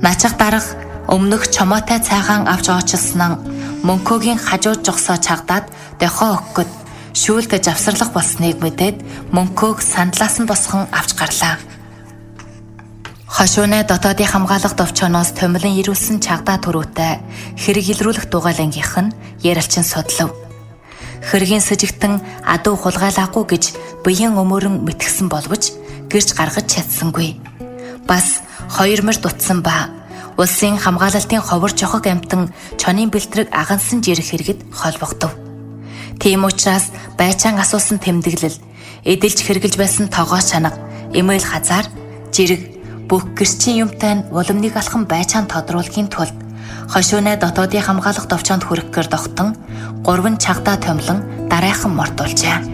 Начих дарга өмнөх чомоотой цайгаан авч очилсан мөнхөгийн хажууд жогсоо чагдаад дохоо өгөхөд шүүлдэ завсарлах болсныг мэдээд мөнхөг сандлаас нь босгон авч гарлаа. Хошууны дотоодын хамгаалах товчоноос томилон ирүүлсэн чагдаа төрүүтэй хэрэг илрүүлэх дугаалангийнх нь ярилчин судлав. Хэргийн сэжигтэн адуу хулгайлаагүй гэж биеийн өмөрөн мэтгсэн боловч гэрч гаргаж чадсангүй. Бас 2 мөр дутсан ба улсын хамгаалалтын ховор жохог амтан чонын бэлтрэг агансан жирэх хэрэгэд холбогдов. Тийм учраас байчаан асуусан тэмдэглэл, эдэлж хэрглэж байсан тогоо чанга, эмэйл хазаар, жирэг бүх гэрчийн юмтай нь уламныг алхан байчаан тодруулахын тулд хошууны дотоодын хамгаалах товчоонд хүрэхээр дохтон 3 чагдаа томлон дарайхан мортуулжээ.